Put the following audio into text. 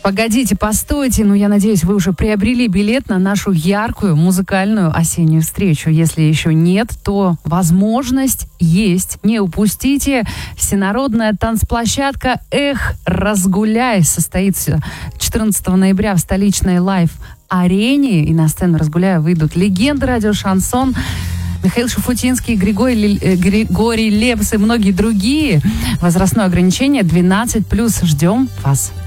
Погодите, постойте, я надеюсь, вы уже приобрели билет на нашу яркую музыкальную осеннюю встречу. Если еще нет, то возможность есть. Не упустите. Всенародная танцплощадка «Эх, разгуляй» состоится 14 ноября в столичной лайв-арене. И на сцену «Разгуляй» выйдут легенды радио «Шансон», Михаил Шуфутинский, Григорий Лепс и многие другие. Возрастное ограничение 12+. Ждем вас.